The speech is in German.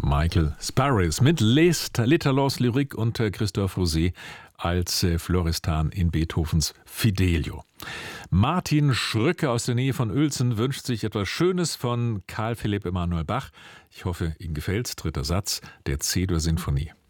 Michael Sparrows mit Letalos Lyrik und Christophe Rousset als Florestan in Beethovens Fidelio. Martin Schröcker aus der Nähe von Uelzen wünscht sich etwas Schönes von Carl Philipp Emanuel Bach. Ich hoffe, Ihnen gefällt's. 3. Satz der C-Dur-Sinfonie.